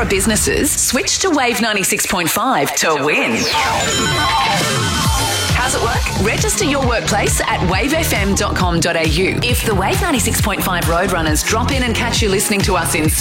Yarra businesses, switch to Wave 96.5 to win. How's it work? Register your workplace at wavefm.com.au. If the Wave 96.5 Roadrunners drop in and catch you listening to us in